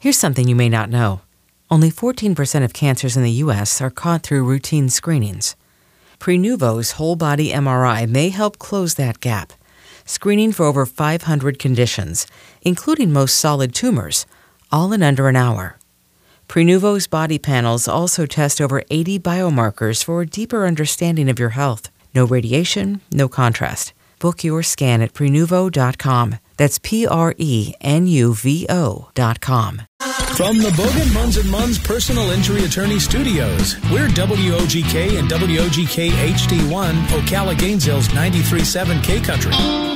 Here's something you may not know. Only 14% of cancers in the U.S. are caught through routine screenings. Prenuvo's whole-body MRI may help close that gap, screening for over 500 conditions, including most solid tumors, all in under an hour. Prenuvo's body panels also test over 80 biomarkers for a deeper understanding of your health. No radiation, no contrast. Book your scan at Prenuvo.com. That's Prenuvo.com. From the Bogan Munz & Munz Personal Injury Attorney Studios, we're WOGK and WOGK HD1, Ocala Gainesville's 93.7 K-Country.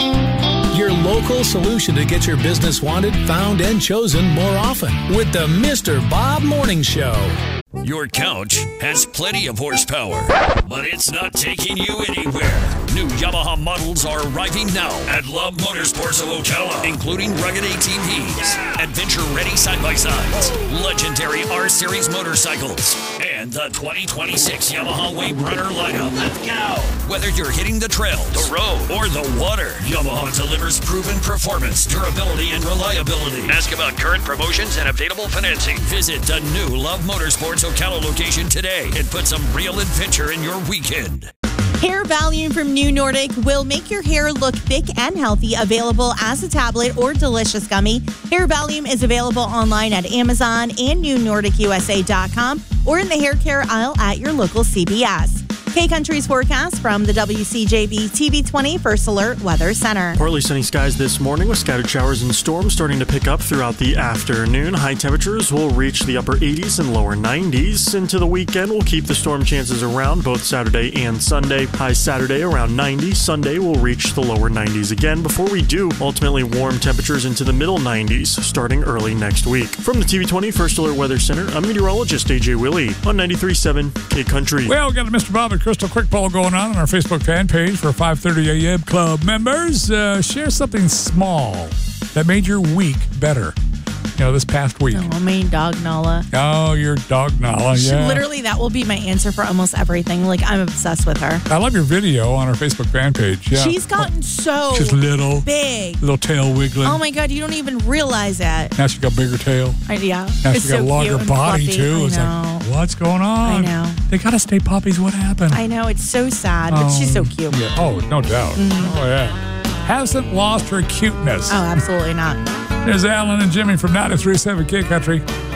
Your local solution to get your business wanted, found, and chosen more often with the Mr. Bob Morning Show. Your couch has plenty of horsepower, but it's not taking you anywhere. New Yamaha models are arriving now at Love Motorsports of Ocala, including rugged ATVs, adventure-ready side-by-sides, legendary R-Series motorcycles, and the 2026 Yamaha Wave Runner lineup. Let's go! Whether you're hitting the trail, the road, or the water, Yamaha delivers proven performance, durability, and reliability. Ask about current promotions and available financing. Visit the new Love Motorsports Ocala location today and put some real adventure in your weekend. Hair Volume from New Nordic will make your hair look thick and healthy, available as a tablet or delicious gummy. Hair Volume is available online at Amazon and NewNordicUSA.com or in the hair care aisle at your local CVS. K-Country's forecast from the WCJB TV20 First Alert Weather Center. Partly sunny skies this morning with scattered showers and storms starting to pick up throughout the afternoon. High temperatures will reach the upper 80s and lower 90s. Into the weekend, we'll keep the storm chances around both Saturday and Sunday. High Saturday around 90. Sunday will reach the lower 90s again before we do ultimately warm temperatures into the middle 90s starting early next week. From the TV20 First Alert Weather Center, I'm meteorologist AJ Willie on 93.7 K-Country. Well, we got a Mr. Bob Crystal Quick Poll going on our Facebook fan page for 5:30 a.m. Club members. Share something small that made your week better. You know, this past week. Oh, I mean, dog Nala. Oh, your dog Nala, yeah. Literally, that will be my answer for almost everything. Like, I'm obsessed with her. I love your video on our Facebook fan page. Yeah. She's gotten so She's little. big. Little tail wiggling. Oh, my God, you don't even realize it. Now she's got a bigger tail. Yeah. Now It's she's got so a longer cute and body, fluffy. too. I It's know. like, what's going on? I know. They got to stay puppies. What happened? I know. It's so sad, but she's so cute. Yeah. Oh, no doubt. Mm-hmm. Oh, yeah. Hasn't lost her cuteness. Oh, absolutely not. There's Alan and Jimmy from 93.7 K Country.